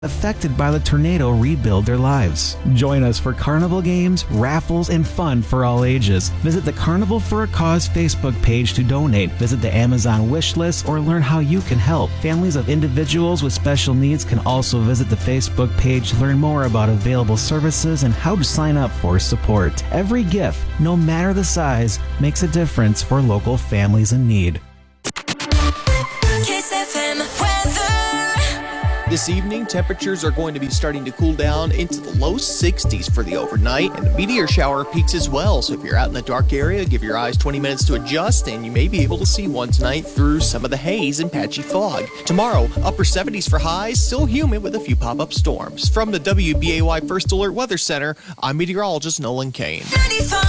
affected by the tornado rebuild their lives. Join us for carnival games, raffles, and fun for all ages. Visit the Carnival for a Cause Facebook page to donate. Visit the Amazon wish list or learn how you can help. Families of individuals with special needs can also visit the Facebook page to learn more about available services and how to sign up for support. Every gift, no matter the size, makes a difference for local families in need. Kiss FM weather. This evening, temperatures are going to be starting to cool down into the low 60s for the overnight, and the meteor shower peaks as well. So if you're out in the dark area, give your eyes 20 minutes to adjust, and you may be able to see one tonight through some of the haze and patchy fog. Tomorrow, upper 70s for highs, still humid with a few pop-up storms. From the WBAY First Alert Weather Center, I'm meteorologist Nolan Kane. 95.